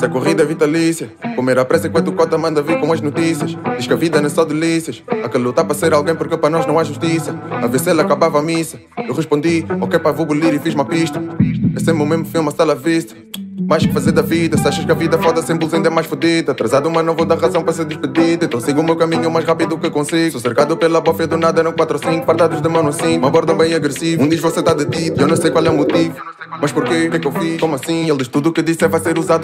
Se a corrida é vitalícia, comer à pressa enquanto o cota manda vir com as notícias. Diz que a vida não é só delícias, há que lutar para ser alguém porque para nós não há justiça. A ver se ela acabava a missa, eu respondi, ok pá, vou bolir e fiz uma pista. É sempre o mesmo filme, hasta la vista. Mais que fazer da vida, se achas que a vida foda sem blues ainda é mais fodida. Atrasado mas não vou dar razão para ser despedido, então sigo o meu caminho o mais rápido que consigo. Sou cercado pela bofia do nada, eram 4 ou 5 fardados de mão no cinto, me abordam bem agressivo. Um diz você tá detido, eu não sei qual é o motivo, mas porquê, o que é que eu fiz, como assim? Ele diz tudo o que disse vai ser usado